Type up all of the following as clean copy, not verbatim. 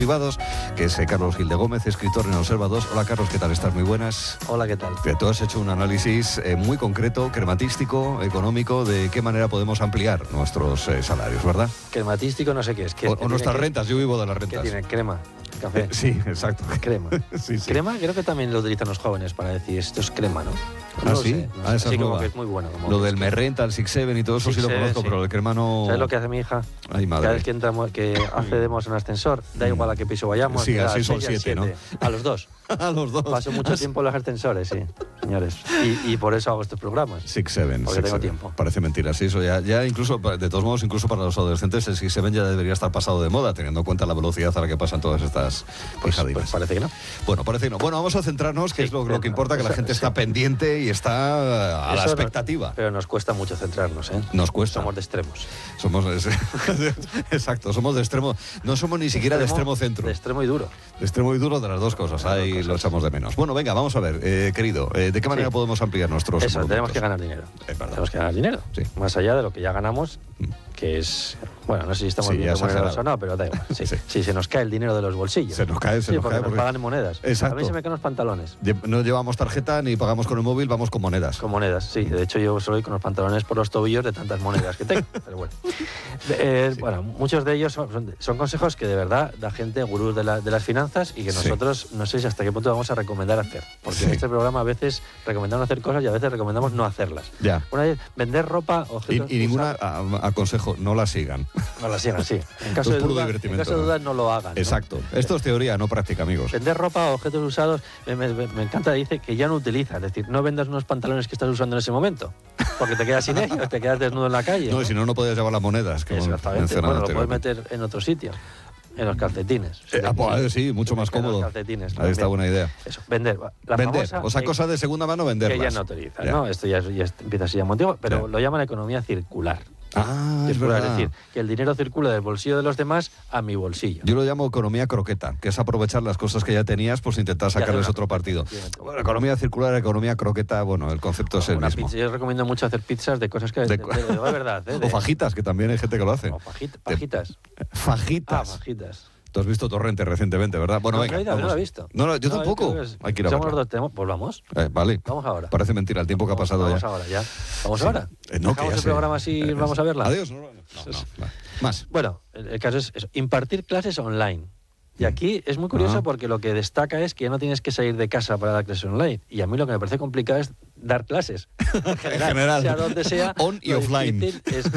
privados, que es Carlos Gil de Gómez, escritor en Observador. Hola Carlos, ¿qué tal estás? Muy buenas. Hola, ¿qué tal? Tú has hecho un análisis muy concreto, crematístico, económico, de qué manera podemos ampliar nuestros salarios, ¿verdad? Crematístico no sé qué es. O nuestras rentas, yo vivo de las rentas. ¿Qué tiene? Crema, café. Sí, exacto. Crema. Sí. Crema creo que también lo utilizan los jóvenes para decir esto es crema, ¿no? ¿Ah, No sí? lo sé, no sé. Esa Así es como nueva. que es muy bueno. Lo del Me Renta, el 6-7 y todo eso sí lo 6-7, conozco, sí. pero el crema no... ¿Sabes lo que hace mi hija? Ay, madre. Cada vez que entramos, que accedemos a un ascensor, da igual a qué piso vayamos. Sí, da así son al 6 y al 7, 7. A los dos. A los dos. Paso mucho tiempo en los ascensores, sí, señores. Y por eso hago estos programas. 6-7. Porque tengo tiempo. Parece mentira, sí, eso ya incluso, de todos modos, incluso para los adolescentes, el 6-7 ya debería estar pasado de moda, teniendo en cuenta la velocidad a la que pasan todas estas pijadinas. Pues parece que no. Bueno, parece que no. Bueno, vamos a centrarnos, que Sí, es lo que importa, que la gente está pendiente y está a la Eso expectativa. Pero nos cuesta mucho centrarnos, ¿eh? Nos cuesta. Somos de extremos. Somos exacto, somos de extremo, no somos ni siquiera de extremo centro. De extremo y duro. De extremo y duro, de las dos cosas, ahí lo echamos de menos. Bueno, venga, vamos a ver, querido, ¿de qué manera podemos ampliar nuestros Eso, tenemos productos? que ganar dinero. Es verdad. Tenemos que ganar dinero. Sí. Más allá de lo que ya ganamos, que es... Bueno, no sé si estamos Sí, bien ya remunerados exagerado. o no, pero da igual. Sí. Sí. Sí, se nos cae el dinero de los bolsillos. Se nos cae, porque nos porque- pagan en monedas. Exacto. A mí se me caen los pantalones. No llevamos tarjeta ni pagamos con el móvil, vamos con monedas. Con monedas, sí. De hecho, yo soy con los pantalones por los tobillos de tantas monedas que tengo. Pero bueno. Bueno, muchos de ellos son consejos que de verdad da gente gurús de las finanzas y que Sí. nosotros no sé si hasta qué punto vamos a recomendar hacer. Porque Sí. en este programa a veces recomendamos hacer cosas y a veces recomendamos no hacerlas. Ya. Una vez, vender ropa, objetos... Y ninguna aconsejo, no la sigan. No la sigan, sí. En caso, Es de, puro duda, en divertimento, caso de ¿no? dudas no lo hagan. ¿no? Exacto. Esto es teoría, no práctica, amigos. Vender ropa o objetos usados, me encanta, dice que ya no utiliza. Es decir, no vendas unos pantalones que estás usando en ese momento, porque te quedas sin ellos, te quedas desnudo en la calle. No, y si no podías llevar las monedas. Que hemos Exactamente. mencionado Bueno, lo puedes anteriormente. meter en otro sitio, en los calcetines. Pues, sí, mucho más En los cómodo. calcetines, Ahí está, también. buena idea. Eso, vender. La Vender, famosa o sea, cosas de segunda mano, venderlas. que ya no utiliza, Ya. ¿no? Esto ya empieza a ser ya muy antiguo, pero Ya. lo llaman economía circular. Ah, es Circular, verdad. es decir, que el dinero circula del bolsillo de los demás a mi bolsillo. Yo lo llamo economía croqueta, que es aprovechar las cosas que ya tenías, pues intentar hacer sacarles una otro partido. efectivamente. Bueno, economía circular, economía croqueta, bueno, el concepto es el Una mismo. pizza, yo recomiendo mucho hacer pizzas de cosas que... De- de verdad, ¿eh? O fajitas, que también hay gente que lo hace. O fajitas. Fajitas. Fajitas. Tú has visto Torrente recientemente, ¿verdad? Bueno, No, venga. no, no vamos. lo he visto. No, yo tampoco. creo que Hay que ir a somos verla. los dos, pues vamos. Vale. Vamos ahora. Parece mentira el tiempo que ha pasado vamos ya. ahora, ya. ¿Vamos Sí. ahora? No, que ¿Dejamos ya el sé. programa así vamos a verla? Adiós. No. Más. Bueno, el caso es eso, impartir clases online. Y aquí es muy curioso Ah. porque lo que destaca es que ya no tienes que salir de casa para dar clases online. Y a mí lo que me parece complicado es dar clases. En general. Sea donde sea. On y lo offline. difícil es-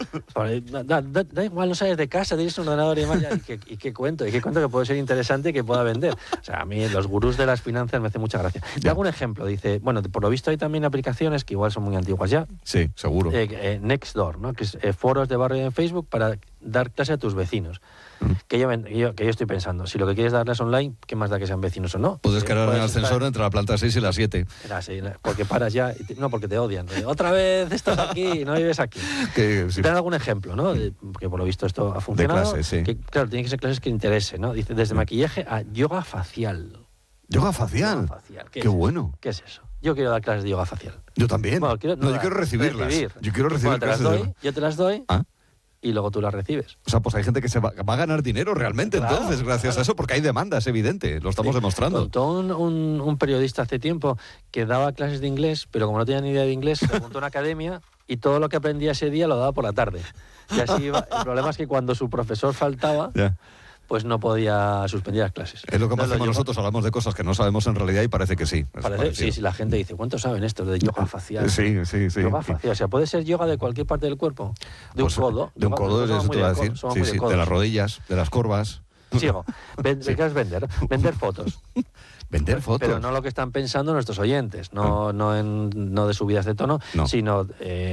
da igual, no sales de casa, tienes un ordenador y demás. ¿Y qué cuento? ¿Y qué cuento que puede ser interesante y que pueda vender? O sea, a mí los gurús de las finanzas me hacen mucha gracia. Te hago un ejemplo. Dice, bueno, por lo visto hay también aplicaciones que igual son muy antiguas ya. Sí, seguro. Nextdoor, ¿no? Que es foros de barrio en Facebook para dar clase a tus vecinos. Que yo estoy pensando, si lo que quieres darles online, ¿qué más da que sean vecinos o no? Puedes quedar en el Puedes ascensor estar- entre la planta 6 y la 7. porque paras ya, no porque te odian. Otra vez estás aquí, no vives aquí. Que, sí. Te dan algún ejemplo, ¿no? Porque por lo visto esto ha funcionado. clases, sí. Que, claro, tienen que ser clases que interesen, ¿no? Dice, desde maquillaje a yoga facial. Yoga facial. Yoga facial. Qué es eso? bueno. ¿Qué es eso? Yo quiero dar clases de yoga facial. Yo también. Bueno, yo quiero recibirlas. Yo quiero recibir Bueno, te las clases de doy, yoga. yo te las doy Ah. y luego tú las recibes. O sea, pues hay gente que se va a ganar dinero realmente, Claro, entonces, gracias claro. a eso, porque hay demanda, es evidente, lo estamos demostrando. Contó un periodista hace tiempo que daba clases de inglés, pero como no tenía ni idea de inglés, se apuntó a una academia y todo lo que aprendía ese día lo daba por la tarde. Y así iba. El problema es que cuando su profesor faltaba, Ya. pues no podía suspender las clases. Es lo que Entonces, hacemos nosotros, hablamos de cosas que no sabemos en realidad y parece que sí. es Parece, parecido. sí, la gente dice, ¿cuántos saben esto de yoga facial? Sí. Yoga facial, o sea, puede ser yoga de cualquier parte del cuerpo. De Pues, un codo. De un codo, Somos eso muy te iba a de decir. somos Sí, muy de sí, codos. de las rodillas, de las corvas. Sigo. ¿Qué es vender? Vender fotos. Vender fotos. Pero no lo que están pensando nuestros oyentes, no de subidas de tono, No. sino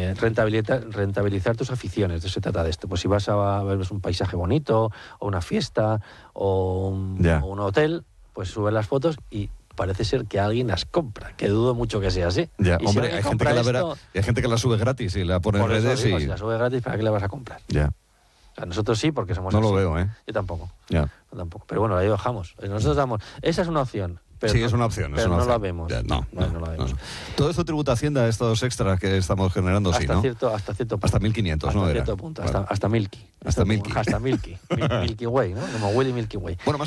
rentabilizar tus aficiones. De eso se trata de esto. Pues si vas a ver un paisaje bonito, o una fiesta, o un hotel, pues sube las fotos y parece ser que alguien las compra, que dudo mucho que sea así. Ya, Y si hombre, alguien hay gente compra que la verá, esto, y hay gente que la sube gratis y la pone en por eso redes digo, y... si la sube gratis, ¿para qué la vas a comprar? Ya, O sea, nosotros sí, porque somos no así. lo veo, ¿eh? Yo tampoco. Ya. Yo tampoco. Pero bueno, ahí bajamos. Nosotros damos... Esa es una opción. Pero Sí, no- es una opción. Pero es una no opción. la vemos. Ya, no la vemos. no. Todo esto tributa a Hacienda, estos extras que estamos generando, sí, Hasta ¿no? cierto punto. Hasta 1.500, Hasta ¿no? cierto Era. punto. Vale. Hasta Milky. Hasta Milky. Hasta Milky. Milky Way, ¿no? Como Willy Milky Way. Bueno, más